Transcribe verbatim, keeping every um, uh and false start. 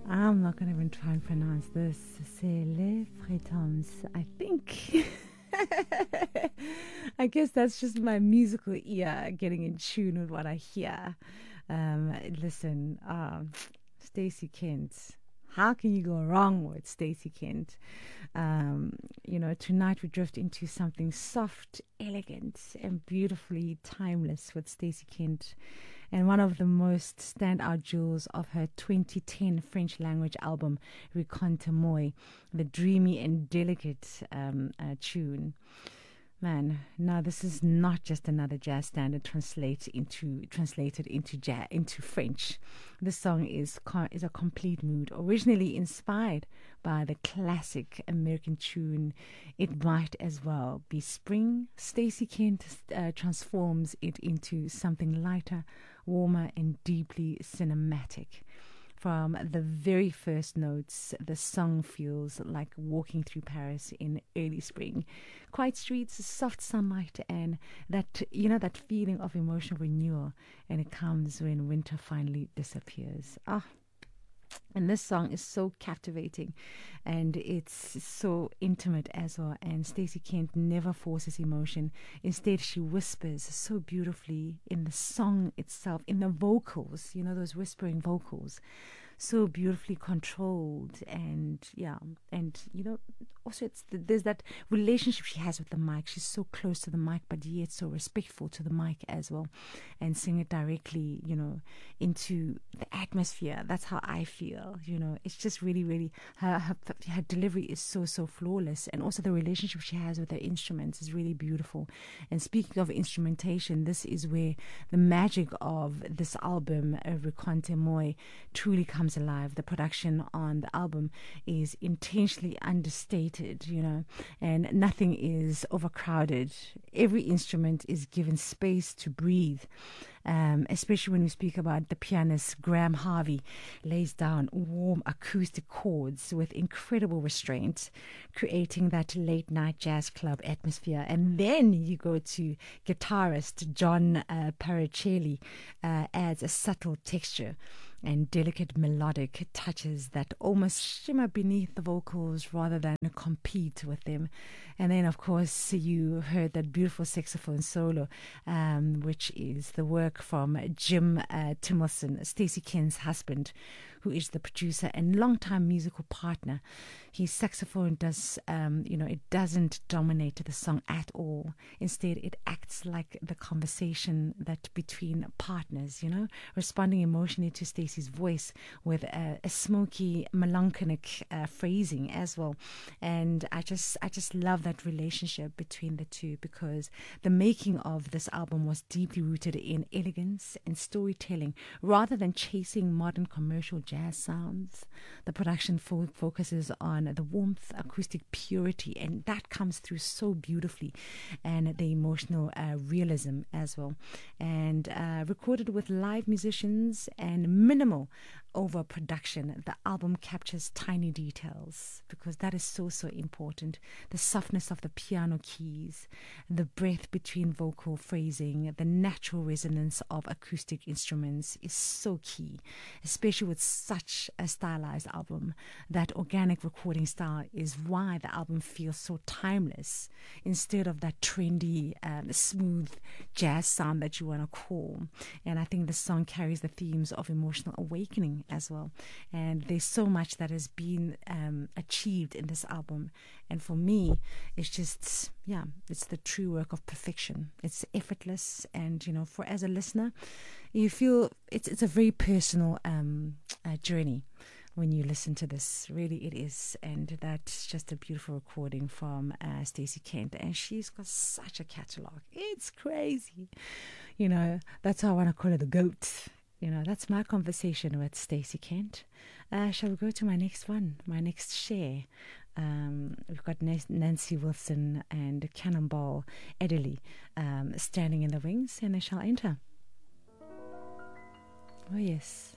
I'm not going to even try and pronounce this. C'est les frétons, I think. I guess that's just my musical ear getting in tune with what I hear. Um, listen, um, Stacey Kent. How can you go wrong with Stacey Kent? Um, you know, tonight we drift into something soft, elegant, and beautifully timeless with Stacey Kent, and one of the most standout jewels of her twenty ten French language album, Raconte Moi, the dreamy and delicate um, uh, tune. Man, now this is not just another jazz standard translate into translated into jazz into French. This song is co- is a complete mood, originally inspired by the classic American tune "It Might As Well Be Spring." Stacey Kent uh, transforms it into something lighter, warmer, and deeply cinematic. From the very first notes, the song feels like walking through Paris in early spring. Quiet streets, soft sunlight, and that, you know, that feeling of emotional renewal. And it comes when winter finally disappears. Ah, and this song is so captivating, and it's so intimate as well. And Stacey Kent never forces emotion. Instead, she whispers so beautifully in the song itself, in the vocals, you know, those whispering vocals. So beautifully controlled, and yeah, and you know, also it's the, there's that relationship she has with the mic. She's so close to the mic, but yet so respectful to the mic as well, and sing it directly, you know, into the atmosphere. That's how I feel. You know, it's just really, really her her, her delivery is so so flawless, and also the relationship she has with her instruments is really beautiful. And speaking of instrumentation, this is where the magic of this album, uh, Raconte Moi, truly comes alive. The production on the album is intentionally understated, you know, and nothing is overcrowded. Every instrument is given space to breathe. Um, especially when we speak about the pianist Graham Harvey lays down warm acoustic chords with incredible restraint, creating that late night jazz club atmosphere. And then you go to guitarist John uh, Paracelli, uh, adds a subtle texture and delicate melodic touches that almost shimmer beneath the vocals rather than compete with them. And then, of course, you heard that beautiful saxophone solo, um, which is the work from Jim uh, Timmelson, Stacey Kent's husband, who is the producer and longtime musical partner. His saxophone does, um, you know, it doesn't dominate the song at all. Instead, it acts like the conversation that between partners, you know, responding emotionally to Stacey's voice with a, a smoky, melancholic uh, phrasing as well. And I just, I just love that relationship between the two, because the making of this album was deeply rooted in elegance and storytelling rather than chasing modern commercial jazz sounds. The production fo- focuses on the warmth, acoustic purity, and that comes through so beautifully, and the emotional uh, realism as well. And uh, recorded with live musicians and minimal overproduction, the album captures tiny details, because that is so, so important. The softness of the piano keys, the breath between vocal phrasing, the natural resonance of acoustic instruments is so key, especially with such a stylized album. That organic recording style is why the album feels so timeless, instead of that trendy, um, smooth jazz sound that you want to call. And I think the song carries the themes of emotional awakening as well. And there's so much that has been um, achieved in this album. And for me, it's just, yeah, it's the true work of perfection. It's effortless. And, you know, for as a listener, you feel it's, it's a very personal um, uh, journey when you listen to this. Really it is. And that's just a beautiful recording from uh, Stacey Kent, and she's got such a catalog. It's crazy. You know, that's how I want to call her the GOAT. You know, that's my conversation with Stacey Kent. Uh, shall we go to my next one, my next share? Um, we've got Nancy Wilson and Cannonball Adderley um, standing in the wings, and they shall enter. Oh yes.